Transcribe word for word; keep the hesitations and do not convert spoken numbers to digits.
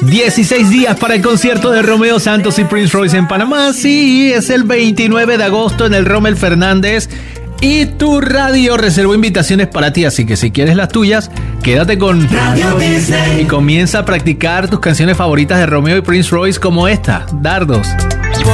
dieciséis días para el concierto de Romeo Santos y Prince Royce en Panamá. Sí, es el veintinueve de agosto en el Rommel Fernández. Y tu radio reservó invitaciones para ti, así que si quieres las tuyas, quédate con Radio Disney y comienza a practicar tus canciones favoritas de Romeo y Prince Royce como esta, Dardos.